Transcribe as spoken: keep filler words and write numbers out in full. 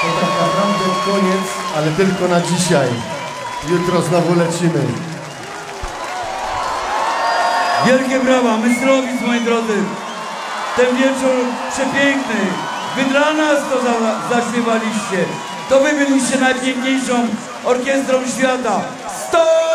To tak naprawdę koniec, ale tylko na dzisiaj. Jutro znowu lecimy. Wielkie brawa, Mystrowic, moi drodzy. Ten wieczór przepiękny. Wy dla nas to za, zaśpiewaliście. To wy byliście najpiękniejszą orkiestrą świata. sto